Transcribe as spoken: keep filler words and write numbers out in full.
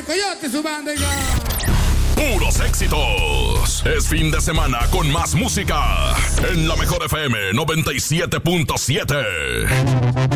Coyote y su banda. Puros éxitos. Es fin de semana con más música en la Mejor F M noventa y siete punto siete.